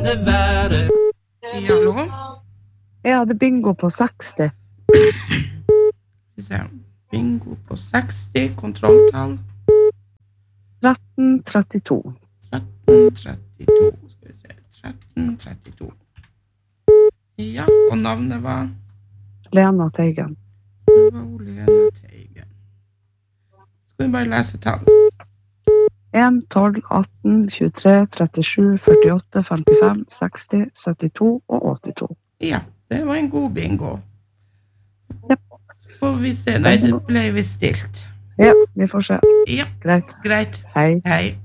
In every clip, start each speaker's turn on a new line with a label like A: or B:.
A: Hallo?
B: Jeg hadde bingo på 60.
A: Vi ser. Bingo på 60, kontrolltall.
B: 1332.
A: 1332, skal vi se. 1332. Ja, og navnet var?
B: Lena Teigen.
A: Det var Lena Teigen. Skal vi bare lese tall?
B: 1, 12, 18, 23, 37, 48, 55, 60, 72 og 82.
A: Ja, det var en god bingo.
B: Yep.
A: Får vi se. Nei, det ble vi stilt.
B: Ja, vi får se.
A: Ja,
B: greit.
A: Hei.
B: Hei.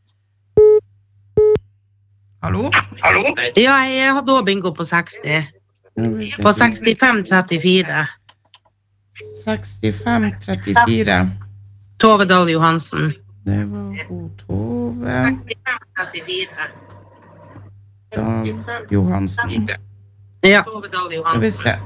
A: Hallo?
C: Ja, jeg hadde også bingo på 60. På 65-34.
A: 65-34.
C: Tove Dahl Johansen.
A: Det var hun Tove Dahl Johansen.
C: Ja.
A: Skal vi se.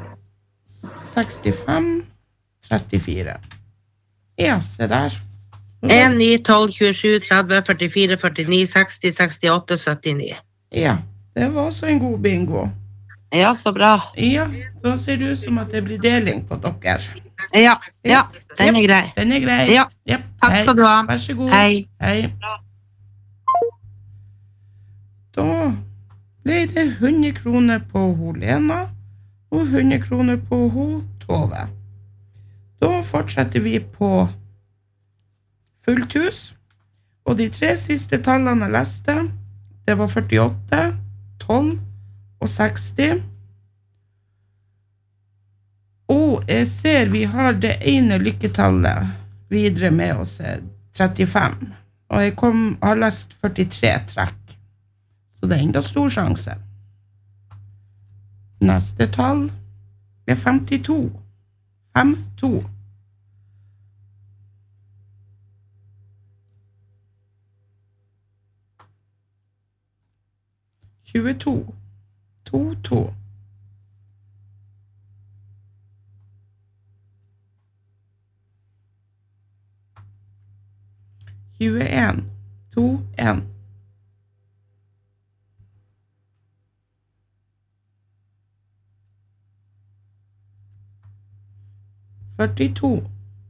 A: 65-34. Ja, se der.
C: 1, 9, 12, 27, 30, 44, 49, 60, 68, 79.
A: Ja, det var også en god bingo.
C: Ja, så bra.
A: Ja, da ser det ut som at det blir deling på dere.
C: Ja, den er grei.
A: Den er grei.
C: Ja, takk skal du ha.
A: Vær så god.
C: Hei.
A: Da ble det 100 kroner på hun Lena, og 100 kroner på hun Tove. Da fortsetter vi på fullt hus, og de 3 siste tallene jeg leste, det var 48, 12 og 60. Og jeg ser vi har det ene lykketallet videre med oss, 35. Og jeg har lest 43 trekk. Så det er enda stor sjanse. Neste tall er 52. 5-2. Tjueto. 2-2. 21. 2-1. 42.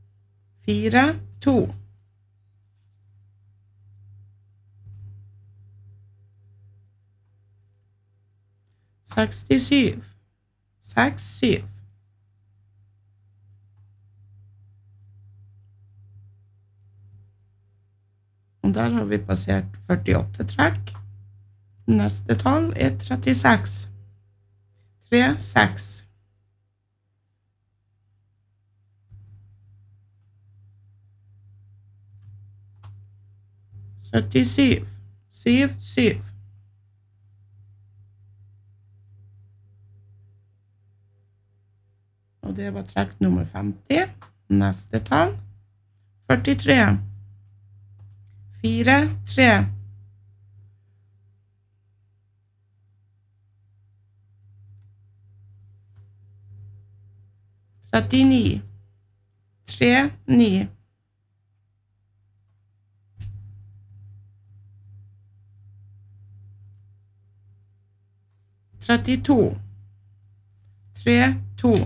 A: 4-2. 67. 6-7. Og der har vi passert 48 trekk. Neste tall er 36. 3-6. 77. 7-7. Og det var trekk nummer 50. Neste tall. 43. 4-3. 39. 3-9. 32. 3-2.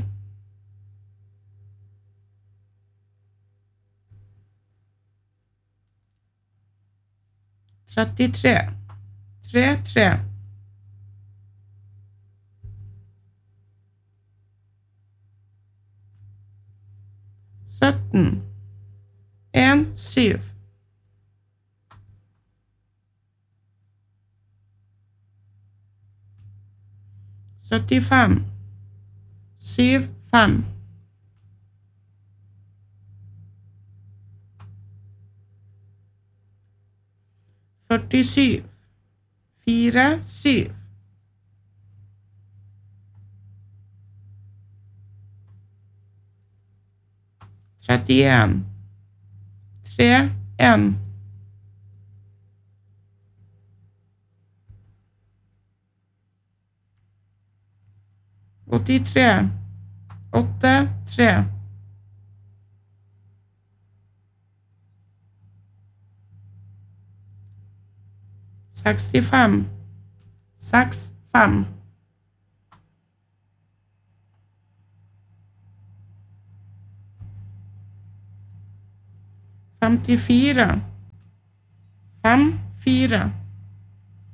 A: 33. 3-3. 17. 1-7. 75. 7-5. 47. 4-7. 31. 3-1. 83. 8-3. 65. 65. 54. 54.